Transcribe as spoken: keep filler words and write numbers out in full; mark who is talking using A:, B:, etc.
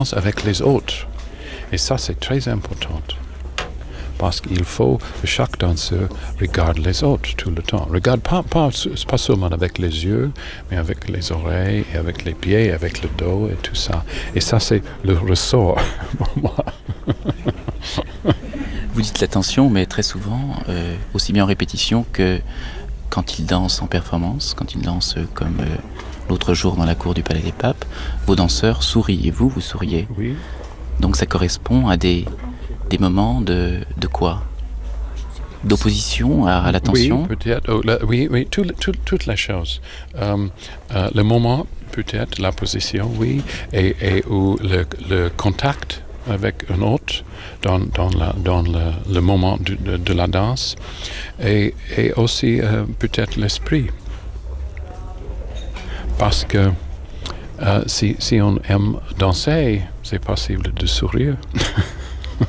A: avec les autres. Et ça, c'est très important. Parce qu'il faut que chaque danseur regarde les autres tout le temps. Regarde pas, pas, pas seulement avec les yeux, mais avec les oreilles, et avec les pieds, avec le dos et tout ça. Et ça, c'est le ressort pour moi.
B: Vous dites l'attention, mais très souvent, euh, aussi bien en répétition que quand il danse en performance, quand il danse comme euh, l'autre jour dans la cour du Palais des Papes, vos danseurs sourient et vous, vous souriez.
A: Oui.
B: Donc ça correspond à des, des moments de, de quoi? D'opposition à, à l'attention?
A: Oui, peut-être. Oh, la, oui, oui, tout, tout, toutes les choses. Euh, euh, le moment, peut-être, la position, oui, et, et ou le, le contact avec un autre dans, dans, la, dans le, le moment de, de, de la danse, et, et aussi euh, peut-être l'esprit. Parce que euh, si, si on aime danser, c'est possible de sourire.